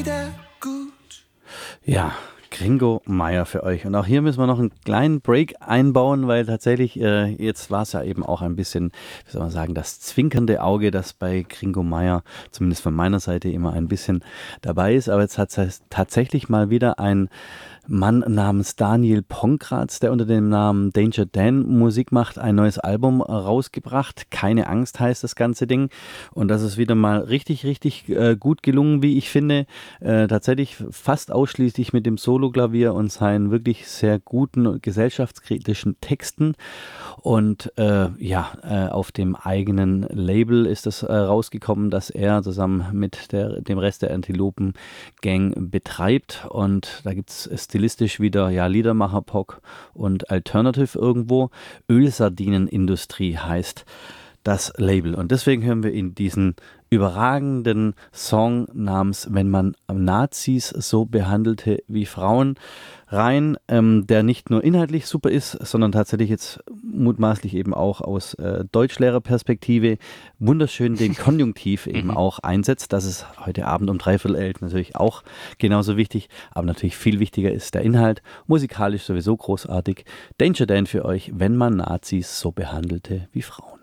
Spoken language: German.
wieder gut. Ja, Gringo Meier für euch. Und auch hier müssen wir noch einen kleinen Break einbauen, weil tatsächlich, jetzt war es ja eben auch ein bisschen, wie soll man sagen, das zwinkernde Auge, das bei Gringo Meier, zumindest von meiner Seite, immer ein bisschen dabei ist. Aber jetzt hat es tatsächlich mal wieder ein Mann namens Daniel Ponkratz, der unter dem Namen Danger Dan Musik macht, ein neues Album rausgebracht. Keine Angst heißt das ganze Ding. Und das ist wieder mal richtig, richtig gut gelungen, wie ich finde. Tatsächlich fast ausschließlich mit dem Soloklavier und seinen wirklich sehr guten und gesellschaftskritischen Texten. Und auf dem eigenen Label ist das rausgekommen, das er zusammen mit dem Rest der Antilopen Gang betreibt. Und da gibt es stilistisch wieder Liedermacher-Pop und Alternative irgendwo. Ölsardinenindustrie heißt das Label. Und deswegen hören wir in diesen überragenden Song namens Wenn man Nazis so behandelte wie Frauen rein, der nicht nur inhaltlich super ist, sondern tatsächlich jetzt mutmaßlich eben auch aus Deutschlehrerperspektive wunderschön den Konjunktiv eben auch einsetzt. Das ist heute Abend um 11:15 natürlich auch genauso wichtig, aber natürlich viel wichtiger ist der Inhalt. Musikalisch sowieso großartig. Danger Dan für euch, Wenn man Nazis so behandelte wie Frauen.